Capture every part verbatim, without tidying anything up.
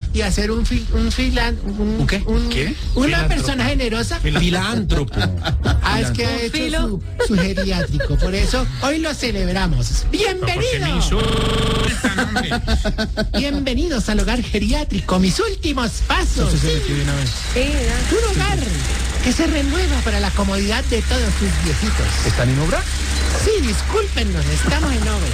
y a ser un, fi, un filan... Un, ¿Un qué? Un, ¿Qué? Una Filántropo. persona generosa. Filántropo. Ah, es que ha hecho su, su geriátrico. Por eso hoy lo celebramos. ¡Bienvenidos! Bienvenidos al hogar geriátrico. Mis últimos pasos. Sí. Un hogar que se renueva para la comodidad de todos sus viejitos. ¿Están en obra? Sí, discúlpenos, estamos en obra.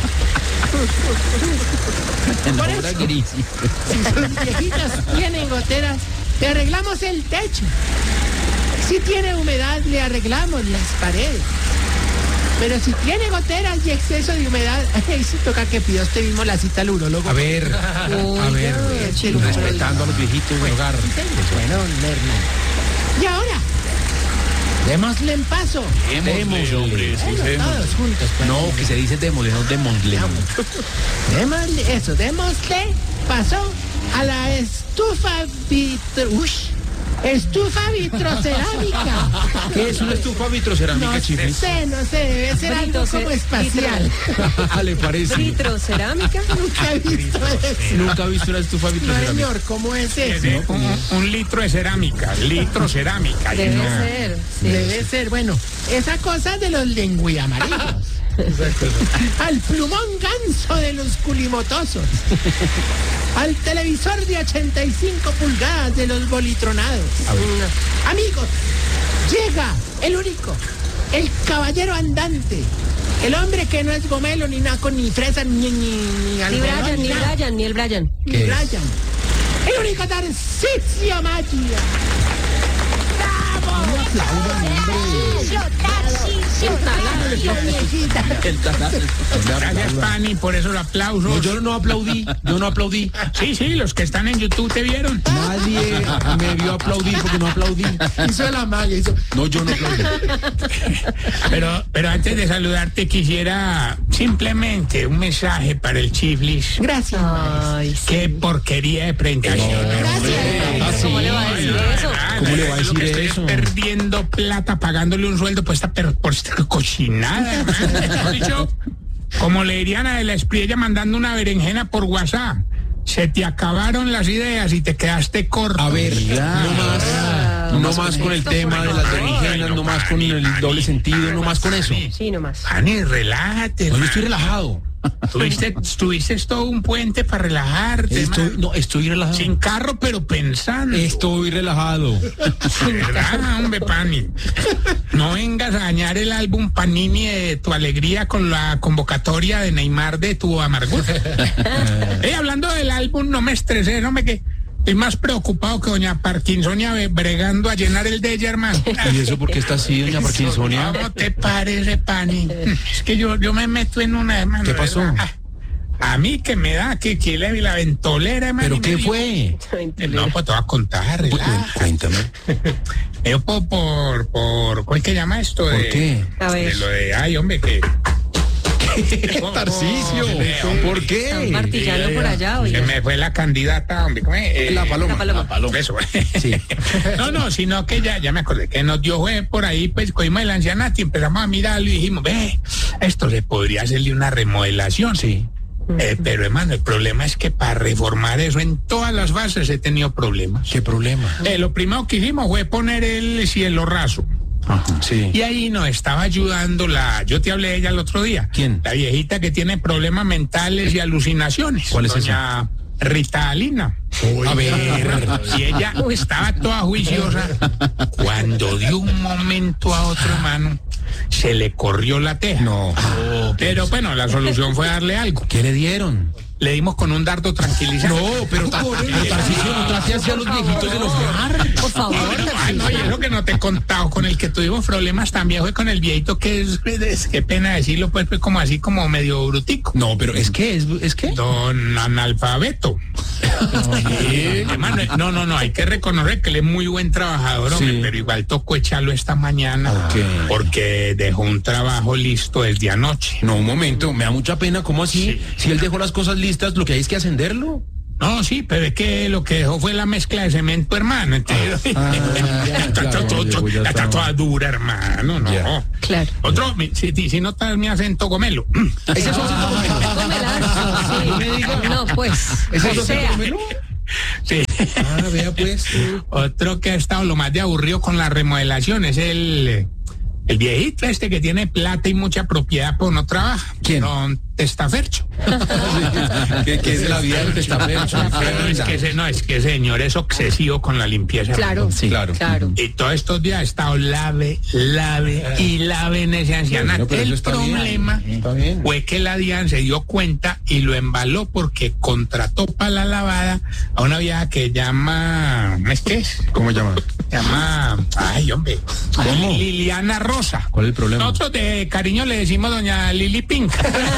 En Por obra eso, gris. si sus viejitos tienen goteras, le arreglamos el techo. Si tiene humedad, le arreglamos las paredes. Pero si tiene goteras y exceso de humedad, ahí sí toca que pida usted mismo la cita al urólogo. A ver, a ver, Sí, respetando a los viejitos del hogar. Bueno, Lerner. Y ahora, démosle en paso. Démosle, hombre, sí, Bueno, démosle. todos juntos. pues. No, que se dice démosle, no démosle. Démosle, eso, démosle paso a la estufa vitro... Uy, estufa vitrocerámica. ¿Qué es una estufa vitrocerámica, No Chiflis? sé, no sé, debe ser algo Vitro- como espacial. Ah, ¿le parece? Vitrocerámica. Nunca he visto eso. Nunca he visto una estufa No, vitrocerámica. señor, ¿cómo es eso? De un, un litro de cerámica, litro cerámica. Debe No. ser. Sí. Debe ser, bueno, esa cosa de los lengüiamarillos. Al plumón ganso de los culimotosos. Al televisor de ochenta y cinco pulgadas de los bolitronados. Amigos, llega el único, el caballero andante. El hombre que no es gomelo, ni naco, ni fresa, ni, ni, ni Ni algodón, Brian, ni nada. Brian, ni el Brian. Ni ¿Qué es? Brian. El único Tarcisio Magia. ¡Bravo! El taladro. Gracias, Pani, por esos aplausos. No, yo no aplaudí, yo no aplaudí. Sí, sí, los que están en YouTube te vieron. Nadie me vio aplaudir porque no aplaudí. Hizo la magia, hizo... No, yo no aplaudí. Pero, pero antes de saludarte quisiera simplemente un mensaje para el Chiflis. Gracias. Ay, sí. Qué porquería de presentación. Ah, sí. ¿Cómo le va a decir eso? ¿Cómo le va a Lo decir que estoy es eso? perdiendo plata pagándole un sueldo por esta, per- por esta cochinada, hermano. Mejor dicho, como le dirían a la Espriella mandando una berenjena por WhatsApp. Se te acabaron las ideas y te quedaste corto. A ver, no más, no más con el tema de las berenjenas, no más con el doble sentido, no más con eso. Sí, nomás. Pani, relájate. No, yo hermano. estoy relajado. Tuviste, tuviste todo un puente para relajarte. Estoy, man. no, estoy relajado. Sin carro, pero pensando. Estoy relajado. ¿Verdad, hombre, Pani? No vengas a dañar el álbum Panini de tu alegría con la convocatoria de Neymar de tu amargura. Eh, hablando del álbum, no me estresé, no me que estoy más preocupado que doña Parkinsonia be- bregando a llenar el de ella, hermano. ¿Y eso por qué está así, doña Parkinsonia? ¿Cómo te parece, Pani? Es que yo, yo me meto en una, hermano. ¿Qué pasó? ¿verdad? Ah, a mí que me da que, que le la ventolera, hermano. ¿Pero y me qué dijo- fue? No, pues te voy a contar, Cu- relaja. Cuéntame. Yo por, por, por, ¿cómo es que llama esto? ¿Por de, qué? A ver. De lo de, ay, hombre, que... Tarcisio, ¿por Están qué? martillando por allá, Se oiga. me fue la candidata, hombre, ¿cómo es? Eh, La paloma. La paloma. Eso. Sí. No, no, sino que ya, ya me acordé que nos dio fue por ahí, pues cogimos el ancianato y empezamos a mirarlo y dijimos, ve, esto le podría hacerle una remodelación. Sí. Eh, pero hermano, el problema es que para reformar eso en todas las fases he tenido problemas. ¿Qué problema? Eh, lo primero que hicimos fue poner el cielo raso. Ajá, sí. Y ahí nos estaba ayudando la, yo te hablé de ella el otro día. ¿Quién? La viejita que tiene problemas mentales y alucinaciones. ¿Cuál es Doña Rita Alina. A ver. Y ella estaba toda juiciosa. Cuando de un momento a otro, hermano, se le corrió la teja. No. Pero bueno, la solución fue darle algo. ¿Qué le dieron? Le dimos con un dardo tranquilizante. No, pero Tarcisio, no trate así a los viejitos del hogar. Por favor. Ah, no, y eso que no te he contado, con el que tuvimos problemas también fue con el viejito que es, es- qué pena decirlo, pues, pues como así, como medio brutico. No, pero es que, es, es que. Don analfabeto. Sí, hermano, no, no, no, hay que reconocer que él es muy buen trabajador, hombre, Sí. pero igual tocó echarlo esta mañana Ok. porque dejó un trabajo listo desde anoche. No, un momento, me da mucha pena. ¿Cómo así? Sí. Si él dejó las cosas listas, lo que hay es que ascenderlo. No, sí, pero es que lo que dejó fue la mezcla de cemento, hermano. Entonces, Ah, ya, está, claro, todo- ya, ya está está. toda dura, hermano, no. Ya. Claro. Otro, mi- si, si, si notas mi acento, gomelo. ¿Ese es acento gomelo? Gomelazo, sí. No, pues. ¿Ese es O acento sea, gomelo? Sí. Ah, vea pues. Otro que ha estado lo más de aburrido con la remodelación es el, el viejito este que tiene plata y mucha propiedad, pero no trabaja. ¿Quién? Don Testafercho. ¿Qué, qué es la vida del testafercho? Pero es que ese, no, es que ese señor es obsesivo con la limpieza. Claro, Sí, claro. claro. Y todos estos días ha estado lave, lave y lave en ese ancianato. Bueno, pero eso El está bien, problema está bien. fue que la DIAN se dio cuenta y lo embaló porque contrató para la lavada a una vieja que llama, ¿es qué es? ¿Cómo llama? Llama, ay hombre, ¿Cómo? Liliana Rosa. ¿Cuál es el problema? Nosotros de cariño le decimos doña Lili Pink.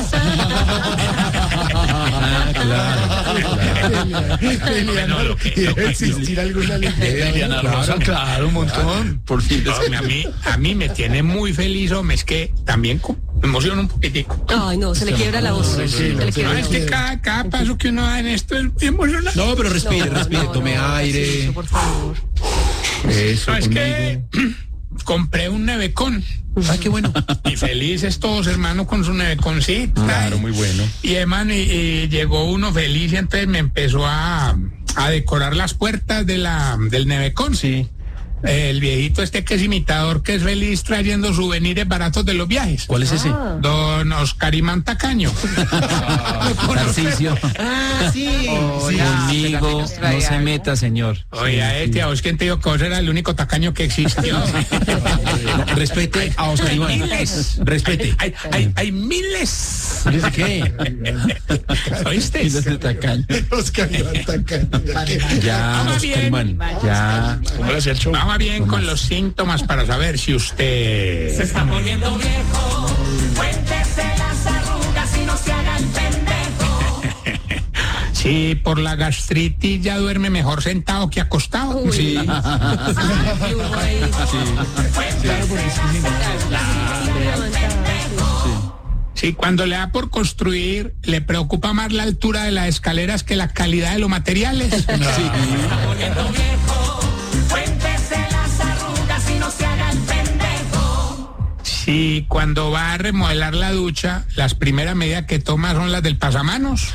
Ah, claro. Bueno, lo que- lo que- existir alguna Liliana Rosa, claro, un montón. Por fin. No, a mí, a mí me tiene muy feliz, hombre, es que también co- me emociona un poquitico. Ay, no, se le quiebra la voz. Se le No, quiebra es la que voz. cada, cada paso que uno da en esto es muy emocionante. No, pero respire, No, respire, no, tome no, aire. Tarcisio, por favor. Eso, No, es conmigo. que compré un nevecón Ay, qué bueno. y felices todos, hermano, con su neveconcita. Claro, muy bueno. Y, hermano, y, y llegó uno feliz y entonces me empezó a, a decorar las puertas de la, del nevecón. Sí. El viejito este que es imitador, que es feliz trayendo souvenirs baratos de los viajes. ¿Cuál es ese? Ah. Don Oscarimán Tacaño. Tarcisio, Ah, sí. conmigo no se meta, señor. Oye, a este, a vos quién te dijo que vos era el único tacaño que existió. No, respete a Oscar Iván. Miles. Respete. Hay, hay, hay miles. ¿Dice qué? ¿Oíste? Oscar Iván Tacaño. Ya, Vamos Oscar bien. Iván. Ya. Vamos bien con los síntomas para saber si usted... Se está poniendo viejo. Cuéntese las arrugas y no se haga el pendejo. Sí, por la gastritis ya duerme mejor sentado que acostado. Uy. Sí. Ay, uno ahí. Sí, cuando le da por construir, le preocupa más la altura de las escaleras que la calidad de los materiales. Sí. Sí, cuando va a remodelar la ducha, las primeras medidas que toma son las del pasamanos.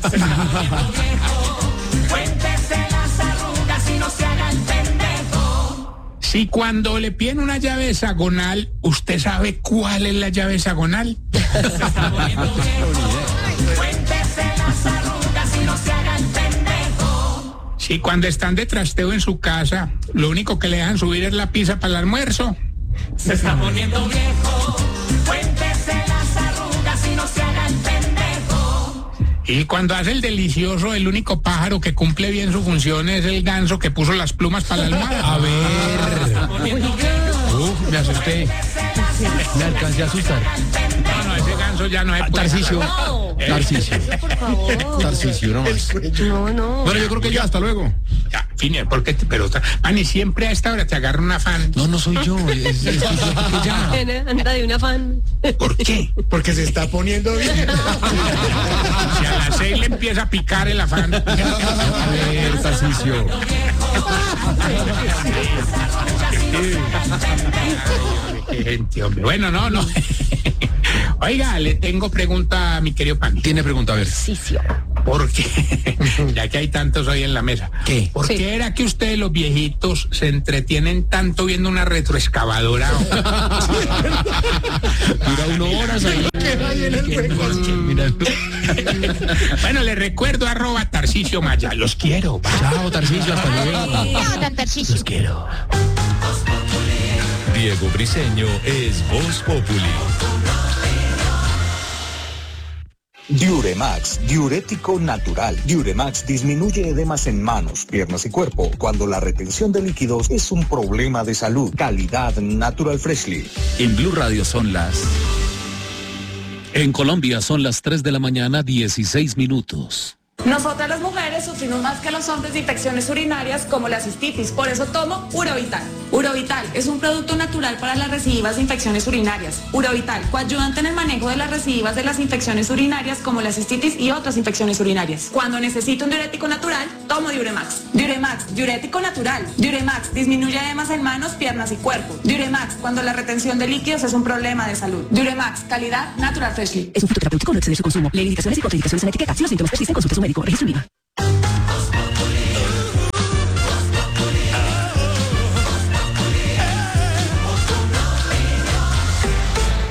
Si cuando le piden una llave hexagonal, ¿usted sabe cuál es la llave hexagonal? Si cuando están de trasteo en su casa, lo único que le dejan subir es la pizza para el almuerzo. Se está poniendo viejo, cuéntese las arrugas y no se haga el pendejo. Y cuando hace el delicioso, el único pájaro que cumple bien su función es el ganso que puso las plumas para la almohada. A ver. Uf, me asusté. Me alcancé a asustar. No, no, ese ganso ya no es... Tarcisio. No. Tarcisio. Por favor. Tarcisio, no más. No, no. Bueno, yo creo que ya, hasta luego. Ya, Fine, ¿por qué te, pero, Ani, siempre a esta hora te agarra un afán. No, no soy yo. Es, es- es- es- ya. Anda de un afán. ¿Por qué? Porque se está poniendo bien. Si a las seis le empieza a picar el afán. A ver, Tarcisio. Qué gente, hombre. Bueno, no, no. Oiga, le tengo pregunta a mi querido Pan. Tiene pregunta, a ver. Tarcisio. ¿Por qué? Ya que hay tantos hoy en la mesa. ¿Qué? ¿Por Sí. qué era que ustedes los viejitos se entretienen tanto viendo una retroexcavadora? Dura uno horas ahí. Mira. Bueno, les recuerdo arroba Tarcisio Maya. Los quiero. Bye. Chao, Tarcisio, hasta luego. Los quiero. Diego Briseño es Voz Populi. Diuremax, diurético natural. Diuremax disminuye edemas en manos, piernas y cuerpo cuando la retención de líquidos es un problema de salud. Calidad Natural Freshly. En Blue Radio son las... En Colombia son las tres de la mañana, dieciséis minutos. Nosotras las mujeres sufrimos más que los hombres de infecciones urinarias como la cistitis, por eso tomo Urovital. Urovital es un producto natural para las recidivas de infecciones urinarias. Urovital, coayudante en el manejo de las recidivas de las infecciones urinarias como la cistitis y otras infecciones urinarias. Cuando necesito un diurético natural, tomo Diuremax. Diuremax, diurético natural. Diuremax disminuye edemas en manos, piernas y cuerpo. Diuremax, cuando la retención de líquidos es un problema de salud. Diuremax, calidad Natural Freshly. Es un fitoterapéutico, no excede su consumo. Lee indicaciones y contraindicaciones en la etiqueta. Si los síntomas persisten, consulte a su médico. Registro IVA.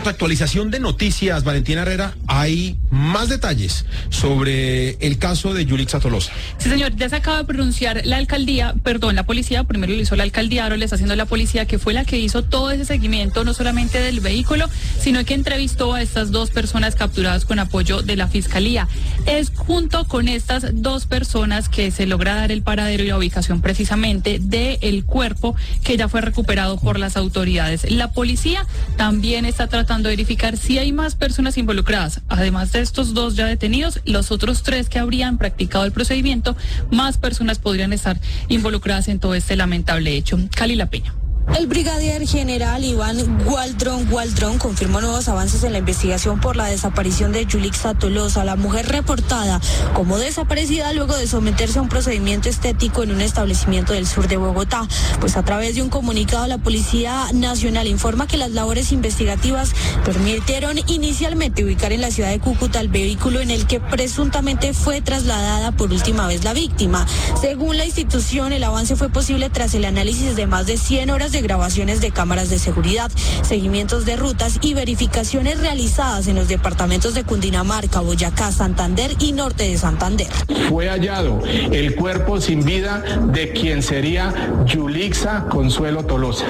nuestra actualización de noticias, Valentina Herrera, hay más detalles sobre el caso de Yulixa Tolosa. Sí, señor, ya se acaba de pronunciar la alcaldía, perdón, la policía, primero lo hizo la alcaldía, ahora le está haciendo la policía, que fue la que hizo todo ese seguimiento, no solamente del vehículo, sino que entrevistó a estas dos personas capturadas con apoyo de la fiscalía. Es junto con estas dos personas que se logra dar el paradero y la ubicación precisamente del cuerpo que ya fue recuperado por las autoridades. La policía también está tratando de verificar si hay más personas involucradas. Además de estos dos ya detenidos, los otros tres que habrían practicado el procedimiento, más personas podrían estar involucradas en todo este lamentable hecho. Cali La Peña. El brigadier general Iván Gualdrón Gualdrón confirmó nuevos avances en la investigación por la desaparición de Yulixa Tolosa, la mujer reportada como desaparecida luego de someterse a un procedimiento estético en un establecimiento del sur de Bogotá. Pues a través de un comunicado, la Policía Nacional informa que las labores investigativas permitieron inicialmente ubicar en la ciudad de Cúcuta el vehículo en el que presuntamente fue trasladada por última vez la víctima. Según la institución, el avance fue posible tras el análisis de más de cien horas de grabaciones de cámaras de seguridad, seguimientos de rutas y verificaciones realizadas en los departamentos de Cundinamarca, Boyacá, Santander y Norte de Santander. Fue hallado el cuerpo sin vida de quien sería Yulixa Consuelo Tolosa.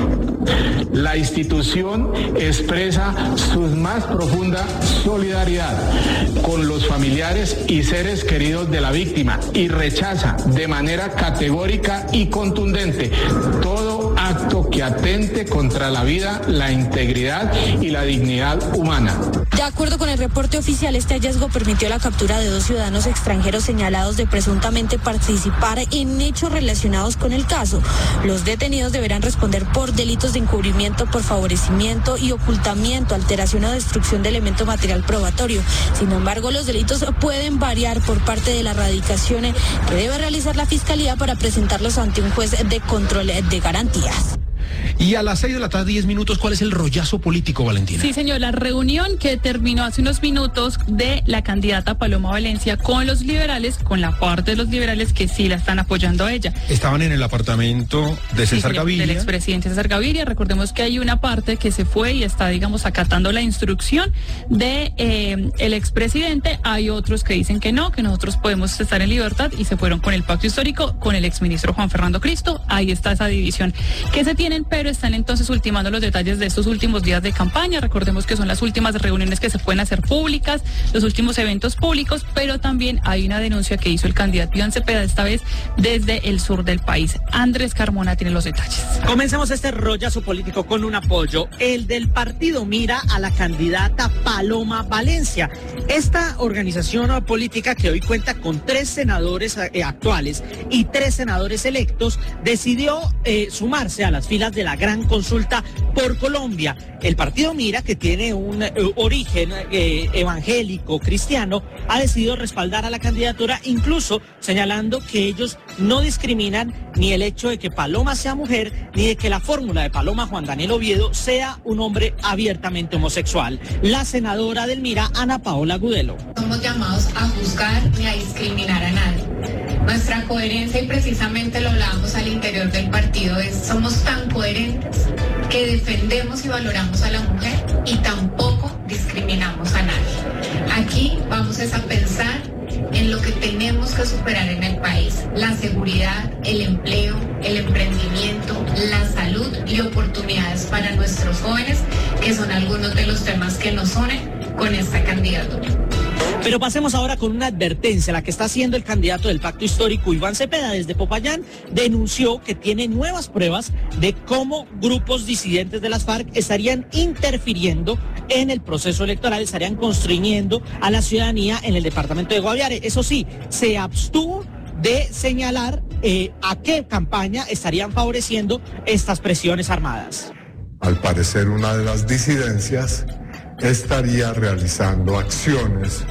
La institución expresa su más profunda solidaridad con los familiares y seres queridos de la víctima y rechaza de manera categórica y contundente todo acto que atente contra la vida, la integridad y la dignidad humana. De acuerdo con el reporte oficial, este hallazgo permitió la captura de dos ciudadanos extranjeros señalados de presuntamente participar en hechos relacionados con el caso. Los detenidos deberán responder por delitos de encubrimiento por favorecimiento y ocultamiento, alteración o destrucción de elemento material probatorio. Sin embargo, los delitos pueden variar por parte de la erradicación que debe realizar la Fiscalía para presentarlos ante un juez de control de garantías. Y a las seis de la tarde, diez minutos, ¿cuál es el rollazo político, Valentina? Sí, señor, la reunión que terminó hace unos minutos de la candidata Paloma Valencia con los liberales, con la parte de los liberales que sí la están apoyando a ella. Estaban en el apartamento de César sí, señor, Gaviria. Del expresidente César Gaviria. Recordemos que hay una parte que se fue y está, digamos, acatando la instrucción de eh, el expresidente. Hay otros que dicen que no, que nosotros podemos estar en libertad y se fueron con el pacto histórico, con el exministro Juan Fernando Cristo. Ahí está esa división que se tienen, pero están entonces ultimando los detalles de estos últimos días de campaña. Recordemos que son las últimas reuniones que se pueden hacer públicas, los últimos eventos públicos, pero también hay una denuncia que hizo el candidato Iván Cepeda, esta vez desde el sur del país. Andrés Carmona tiene los detalles. Comencemos este rollazo político con un apoyo, el del partido Mira a la candidata Paloma Valencia. Esta organización política, que hoy cuenta con tres senadores eh, actuales y tres senadores electos, decidió eh, sumarse a las filas de la Gran Consulta por Colombia. El partido Mira, que tiene un eh, origen eh, evangélico cristiano, ha decidido respaldar a la candidatura, incluso señalando que ellos no discriminan ni el hecho de que Paloma sea mujer, ni de que la fórmula de Paloma Juan Daniel Oviedo sea un hombre abiertamente homosexual. La senadora del Mira, Ana Paola Gudelo. Somos llamados a juzgar ni a discriminar a nadie. Nuestra coherencia, y precisamente lo hablábamos al interior del partido, es somos tan coherentes que defendemos y valoramos a la mujer y tampoco discriminamos a nadie. Aquí vamos a pensar en lo que tenemos que superar en el país: la seguridad, el empleo, el emprendimiento, la salud y oportunidades para nuestros jóvenes, que son algunos de los temas que nos unen con esta candidatura. Pero pasemos ahora con una advertencia, la que está haciendo el candidato del Pacto Histórico, Iván Cepeda, desde Popayán. Denunció que tiene nuevas pruebas de cómo grupos disidentes de las FARC estarían interfiriendo en el proceso electoral, estarían constriñendo a la ciudadanía en el departamento de Guaviare. Eso sí, se abstuvo de señalar eh, a qué campaña estarían favoreciendo estas presiones armadas. Al parecer, una de las disidencias estaría realizando acciones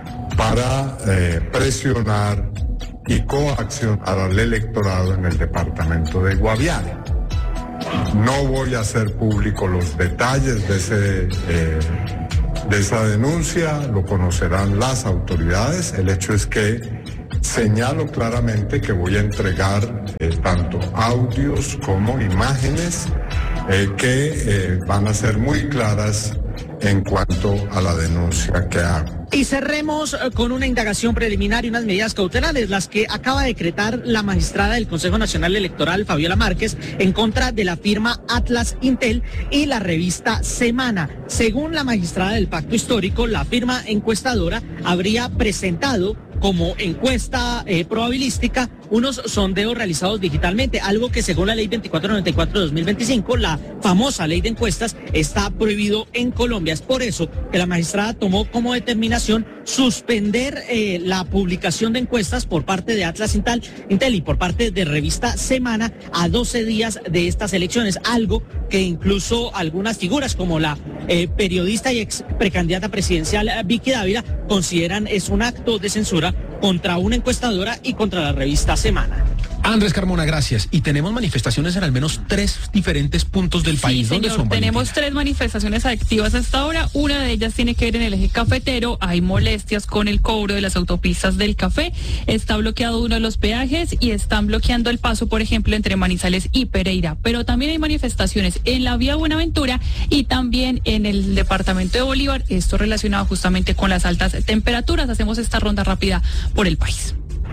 para eh, presionar y coaccionar al electorado en el departamento de Guaviare. No voy a hacer público los detalles de, ese, eh, de esa denuncia, lo conocerán las autoridades. El hecho es que señalo claramente que voy a entregar eh, tanto audios como imágenes eh, que eh, van a ser muy claras en cuanto a la denuncia que hago. Y cerremos eh, con una indagación preliminar y unas medidas cautelares, las que acaba de decretar la magistrada del Consejo Nacional Electoral, Fabiola Márquez, en contra de la firma Atlas Intel y la revista Semana. Según la magistrada del Pacto Histórico, la firma encuestadora habría presentado como encuesta eh, probabilística unos sondeos realizados digitalmente, algo que según la ley veinticuatro noventa y cuatro de dos mil veinticinco, la famosa ley de encuestas, está prohibido en Colombia. Es por eso que la magistrada tomó como determinación suspender eh, la publicación de encuestas por parte de Atlas Intel, Intel y por parte de revista Semana a doce días de estas elecciones, algo que incluso algunas figuras como la eh, periodista y ex precandidata presidencial Vicky Dávila consideran es un acto de censura contra una encuestadora y contra la revista Semana. Andrés Carmona, gracias. Y tenemos manifestaciones en al menos tres diferentes puntos del país. Sí, ¿Dónde señor, son, tenemos Valentina? tres manifestaciones activas hasta ahora. Una de ellas tiene que ver en el eje cafetero. Hay molestias con el cobro de las autopistas del café. Está bloqueado uno de los peajes y están bloqueando el paso, por ejemplo, entre Manizales y Pereira. Pero también hay manifestaciones en la vía Buenaventura y también en el departamento de Bolívar. Esto relacionado justamente con las altas temperaturas. Hacemos esta ronda rápida por el país.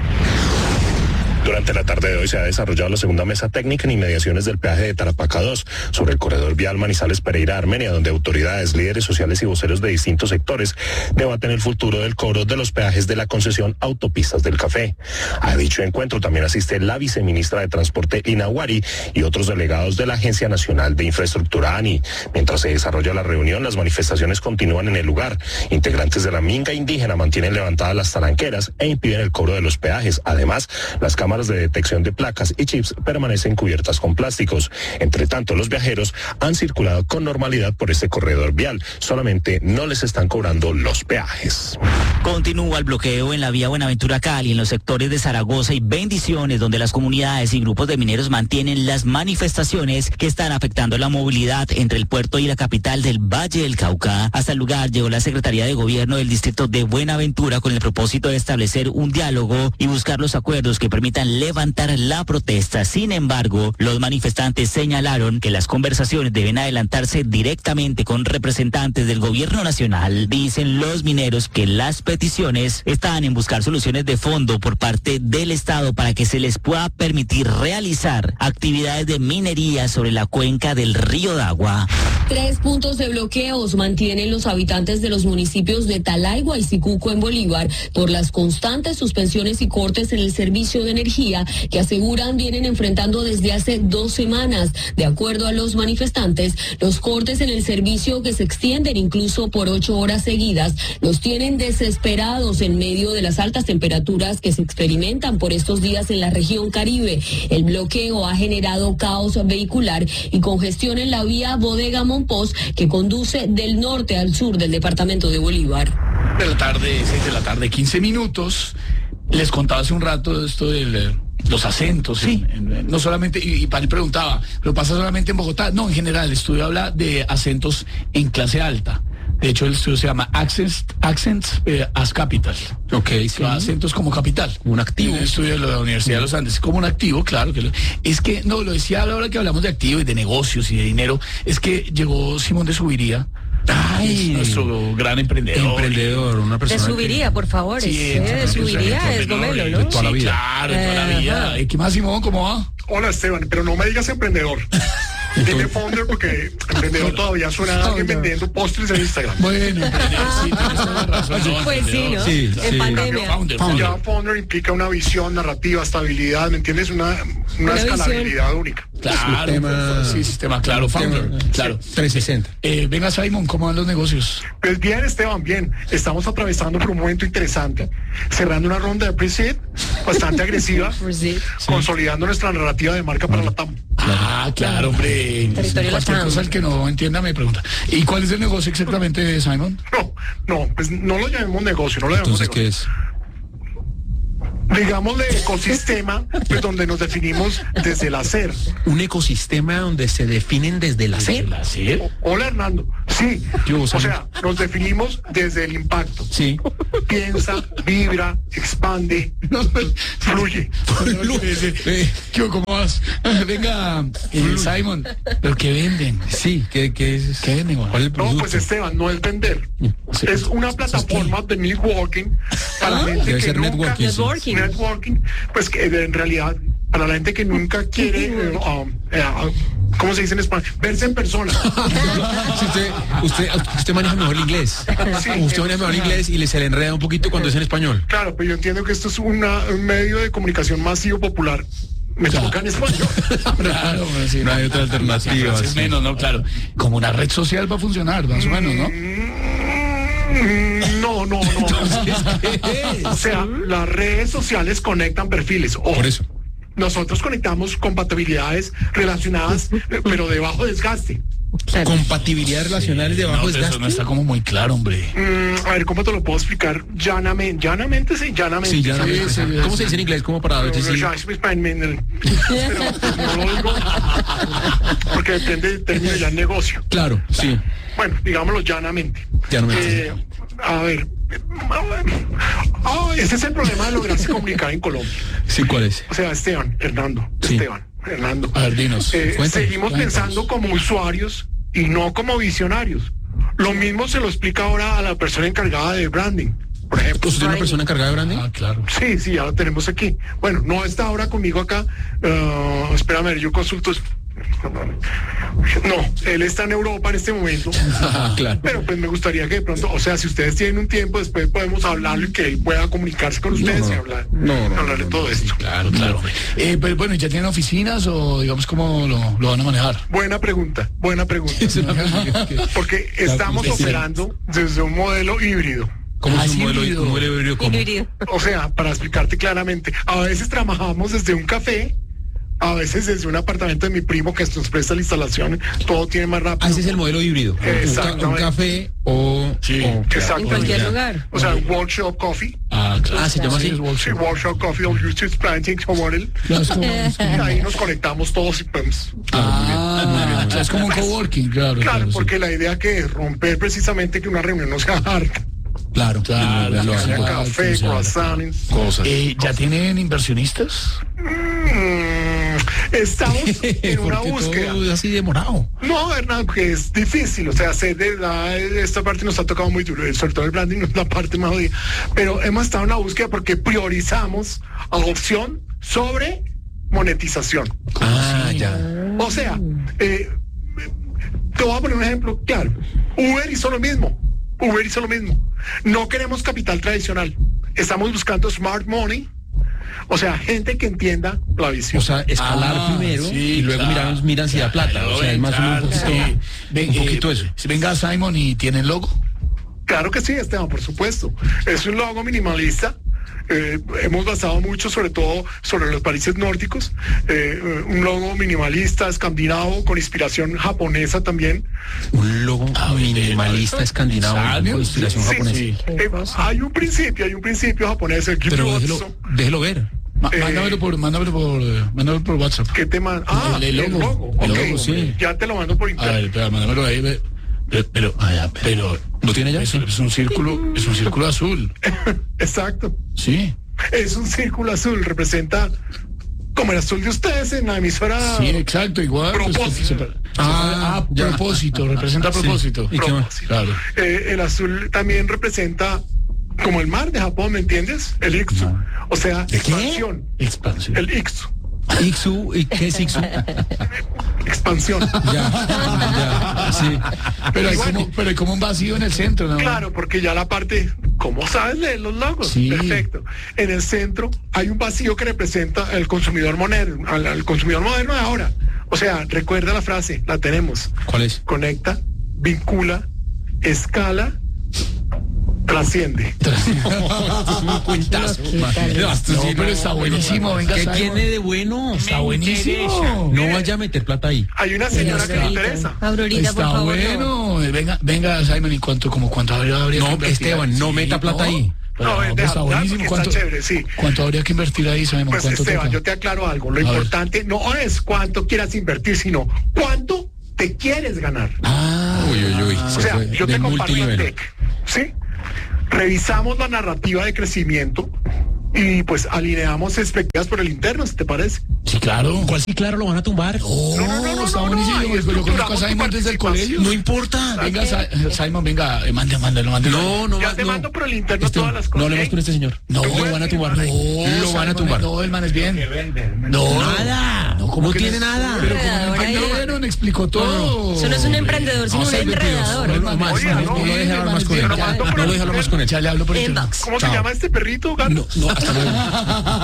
Durante la tarde de hoy se ha desarrollado la segunda mesa técnica en inmediaciones del peaje de Tarapacá dos sobre el corredor vial Manizales Pereira Armenia, donde autoridades, líderes sociales y voceros de distintos sectores debaten el futuro del cobro de los peajes de la concesión Autopistas del Café. A dicho encuentro también asiste la viceministra de Transporte Lina Guari y otros delegados de la Agencia Nacional de Infraestructura ANI. Mientras se desarrolla la reunión, las manifestaciones continúan en el lugar. Integrantes de la minga indígena mantienen levantadas las talanqueras e impiden el cobro de los peajes. Además, las cámaras de detección de placas y chips permanecen cubiertas con plásticos. Entre tanto, los viajeros han circulado con normalidad por este corredor vial, solamente no les están cobrando los peajes. Continúa el bloqueo en la vía Buenaventura-Cali, en los sectores de Zaragoza y Bendiciones, donde las comunidades y grupos de mineros mantienen las manifestaciones que están afectando la movilidad entre el puerto y la capital del Valle del Cauca. Hasta el lugar llegó la Secretaría de Gobierno del distrito de Buenaventura con el propósito de establecer un diálogo y buscar los acuerdos que permitan levantar la protesta. Sin embargo, los manifestantes señalaron que las conversaciones deben adelantarse directamente con representantes del gobierno nacional. Dicen los mineros que las peticiones están en buscar soluciones de fondo por parte del Estado para que se les pueda permitir realizar actividades de minería sobre la cuenca del río Dagua. Tres puntos de bloqueos mantienen los habitantes de los municipios de Talaigua y Sicuco en Bolívar por las constantes suspensiones y cortes en el servicio de energía que aseguran vienen enfrentando desde hace dos semanas. De acuerdo a los manifestantes, los cortes en el servicio, que se extienden incluso por ocho horas seguidas, los tienen desesperados en medio de las altas temperaturas que se experimentan por estos días en la región Caribe. El bloqueo ha generado caos vehicular y congestión en la vía Bodega Monpós, que conduce del norte al sur del departamento de Bolívar. De la tarde, seis de la tarde, quince minutos. Les contaba hace un rato esto de los acentos. Sí. En, en, no solamente, y, y Pani preguntaba, ¿lo pasa solamente en Bogotá? No, en general, el estudio habla de acentos en clase alta. De hecho, el estudio se llama Accents, accents eh, as Capital. Ok, sí. Acentos como capital. Un activo. El estudio de la Universidad de los Andes. Como un activo, claro. que lo, Es que, no, lo decía ahora que hablamos de activos y de negocios y de dinero, es que llegó Simón de Subiría. Ay, es nuestro gran emprendedor. Emprendedor, una persona. De Subiría, que... por favor. Sí, es, eh, de Subiría es Gomelo, ¿no? De toda la vida. Sí, claro, de toda la vida. ¿Y qué más, Simón? ¿Cómo va? Hola, Esteban, pero no me digas emprendedor. Dime founder, porque emprendedor todavía suena a alguien vendiendo postres en Instagram. Bueno, sí, tienes toda la razón. No, pues sí, ¿no? Sí, en sí. pandemia. Founder, founder. Ya founder implica una visión, narrativa, estabilidad, ¿me entiendes? Una, una, una escalabilidad visión. única. Claro, sistema, sí, sistema, claro, founder, sistema, claro. trescientos sesenta. Eh, venga, Simon, ¿cómo van los negocios? Pues bien, Esteban, bien. Estamos atravesando por un momento interesante. Cerrando una ronda de pre-seed bastante agresiva, sí. consolidando nuestra narrativa de marca para la T A M. Ah, claro, hombre. Territorio Cualquier cosa el que no entienda me pregunta. ¿Y cuál es el negocio exactamente, Simon? No, no, pues no lo llamemos negocio, no lo llamemos Entonces, negocio. ¿Qué es? Digámosle ecosistema, pues donde nos definimos desde el hacer. Un ecosistema donde se definen desde el hacer. ¿Desde el hacer? O, hola, Hernando. Sí, Yo, o Simon. sea, nos definimos desde el impacto. Sí. Piensa, vibra, expande, fluye. Eh, ¿Qué, ¿Cómo vas? Venga, eh, Simon, ¿pero qué venden? Sí, ¿qué, qué es? ¿Qué venden, güey? ¿Cuál es el No, producto? pues Esteban, no es vender. Es una plataforma de networking para Ah, gente debe que ser nunca... networking, sí. Networking. Networking, pues que en realidad, para la gente que nunca quiere, eh, um, eh, uh, ¿cómo se dice en español? Verse en persona. Si usted, usted, usted maneja mejor el inglés. Sí, usted maneja mejor el inglés y le se le enreda un poquito cuando es en español. Claro, pero yo entiendo que esto es una, un medio de comunicación masivo popular. Me toca en español. Claro, pues, sí, No hay otra alternativa. Es sí. menos, ¿no? Claro. Como una red social va a funcionar, más o menos, ¿no? Mm, No, no, no. O sea, las redes sociales conectan perfiles. Ojo. Por eso. Nosotros conectamos compatibilidades relacionadas, eh, pero de bajo desgaste. Compatibilidades relacionales de No, bajo pero eso desgaste. no está como muy claro, hombre. Mm, a ver, ¿cómo te lo puedo explicar? Llanamente, llanamente, sí, llanamente. Sí, ya no- Sí, sí, ¿Cómo sí. se dice en inglés? ¿Cómo para ver si sí? Pero no lo digo porque depende del término ya en negocio. Claro, sí. Bueno, digámoslo llanamente. Llanamente. Eh, a ver. Ah, ese es el problema de lograrse comunicar en Colombia. Sí, ¿cuál es? O sea, Esteban, Hernando, Sí. Esteban, Hernando. A ver, dinos. Eh, Cuéntanos, seguimos cuéntanos. pensando como usuarios y no como visionarios. Lo mismo se lo explica ahora a la persona encargada de branding, por ejemplo. ¿Usted es una persona encargada de branding? Ah, claro. Sí, sí, ya lo tenemos aquí. Bueno, no está ahora conmigo acá. Uh, espérame, yo consulto. No, él está en Europa en este momento. Ah, claro. Pero pues me gustaría que de pronto, o sea, si ustedes tienen un tiempo, después podemos hablarlo y que él pueda comunicarse con ustedes no, y hablar, no, no, hablar de todo esto. Claro, claro. Eh, pero bueno, ¿ya tienen oficinas o digamos cómo lo, lo van a manejar? Buena pregunta, buena pregunta. Es una pregunta que- Porque estamos sí. operando desde un modelo híbrido. ¿Cómo es Ah, un modelo híbrido. un modelo híbrido? ¿Cómo? O sea, para explicarte claramente, a veces trabajamos desde un café, a veces desde un apartamento de mi primo que nos presta la instalación, todo tiene más rápido. Ah, ese es el modelo híbrido. Un, ca- Exactamente. un café o... Sí. o- Exacto. En cualquier Ya. lugar. O sea, workshop coffee. Ah, claro. Ah, se llama así. Sí, es Sí, workshop. workshop coffee, o YouTube planting, como el- Claro, es como- es como- y ahí nos conectamos todos y pues. Ah, o sea, es como un coworking, claro. Claro, sí. porque la idea que es romper precisamente que una reunión no sea hard, Claro, Claro, lo- lo- claro. sea lo- café, sí, croissants. cosas. Eh, ¿Ya tienen inversionistas? Mm, estamos en una Porque búsqueda. todo es así demorado. No, Hernán, que es difícil, o sea, sé de verdad, esta parte nos ha tocado muy duro, sobre todo el branding no es la parte más jodida, pero hemos estado en una búsqueda porque priorizamos adopción sobre monetización. Ah, ya. O sea, eh, te voy a poner un ejemplo claro. Uber hizo lo mismo. Uber hizo lo mismo. No queremos capital tradicional. Estamos buscando smart money. O sea, gente que entienda la visión. O sea, escalar Ah, primero sí, y luego claro. miran, miran si da plata. Claro, O sea, es más claro, o menos un sí. poquito, Ven, un poquito eh, eso. Si venga Simon y tiene el logo. Claro que sí, Esteban, por supuesto. Es un logo minimalista. Eh, hemos basado mucho, sobre todo, sobre los países nórdicos. Eh, eh, un logo minimalista, escandinavo, con inspiración japonesa también. Un logo minimalista escandinavo ¿Sabio? con inspiración Sí, japonesa. sí. Eh, hay un principio, hay un principio japonés. El Pero Kyoto, déjelo, déjelo ver. Ma- Eh, mándamelo por, mándamelo por, eh, mándamelo por WhatsApp. ¿Qué tema? Ah, El- el el logo. logo. El ok. logo, sí. Ya te lo mando por A internet. ver, espera, mándamelo ahí. ve. Pero, pero, pero, ¿Lo tiene ya? Es, es un círculo, es un círculo azul. Exacto. Sí. Es un círculo azul, representa como el azul de ustedes en la emisora. Sí, exacto, igual. pues, Propósito. se- se- ah, Ah, ya. propósito, representa Sí. propósito. ¿Y qué más? Claro. Eh, el azul también representa como el mar de Japón, ¿me entiendes? El Ixu. O sea, qué? expansión. Expansión. El Ixu. Ixu, ¿y qué es Ixu? Expansión. Ya, ya, sí. Pero hay, Y bueno. como, pero hay como un vacío en el centro, ¿no? Claro, porque ya la parte, ¿cómo sabes leer los logos? Sí. Perfecto. En el centro hay un vacío que representa al consumidor moderno, al, al consumidor moderno de ahora. O sea, recuerda la frase, la tenemos. ¿Cuál es? Conecta, vincula, escala, trasciende. Es un cuentazo. No, qué tal. No, esto No, sí, pero está buenísimo, venga, ¿Qué Simon. tiene de bueno? Está buenísimo. No vaya a meter plata ahí. Hay una señora que le interesa. Aurorita, por Está favor. no. bueno. Venga, venga, Simon, ¿y cuánto, como cuánto habría, habría que No, invertir Esteban, ahí? no Sí, meta plata no. ahí. Pero, No, pues, deja está hablar buenísimo. porque está ¿Cuánto, chévere, sí. ¿Cuánto habría que invertir ahí, Simon? Pues ¿Cuánto Esteban, toca? yo te aclaro algo. Lo A ver. importante no es cuánto quieras invertir, sino cuánto te quieres ganar. Ah, Uy, uy, uy. O sea, yo te comparto el T E C, ¿sí? Revisamos la narrativa de crecimiento y pues alineamos expectativas por el interno, si te parece. Sí, claro. ¿Cuál sí, claro, lo van a tumbar? Oh, No, no, no, no, está no, buenísimo. no, ahí Yo conozco a estructuramos Simon tu desde el colegio. No importa. Venga, Sa- Simon, venga, eh, mande, mándelo, mándelo. No, no, Ya más, te no. mando por el interno Esto- todas las No cosas. hablemos ¿eh? con este señor. No, lo van a tumbar. No, Lo van a Simon, tumbar. No, el man es bien. No, Nada. No, ¿cómo No que tiene no? nada. Pero Enredador como ahí. no, me explicó todo. Eso no es un emprendedor, sino No, un seis veintidós. enredador. No, No más, Oye, no, no, no lo deje hablar más con él. pero mando por No el lo deje hablar más con él. Ya le hablo por internet. Inbox. ¿Cómo se Chao. llama este perrito, gato? No, no, hasta luego.